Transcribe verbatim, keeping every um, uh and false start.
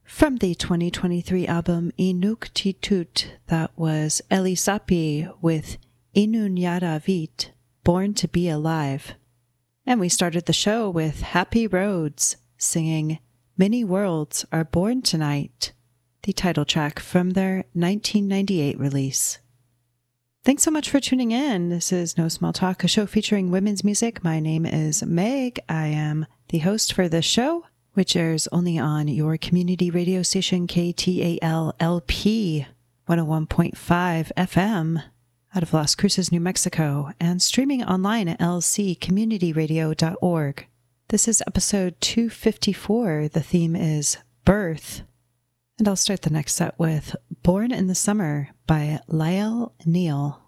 From the twenty twenty-three album Inuktitut, that was Eli Sapi with Inunyara Vit, Born to Be Alive. And we started the show with Happy Roads, singing Many Worlds Are Born Tonight, the title track from their nineteen ninety-eight release. Thanks so much for tuning in. This is No Small Talk, a show featuring women's music. My name is Meg. I am the host for this show, which airs only on your community radio station K T A L L P one oh one point five F M out of Las Cruces, New Mexico, and streaming online at l c community radio dot org. This is episode two fifty-four. The theme is birth. And I'll start the next set with Born in the Summer by Lyle Neal.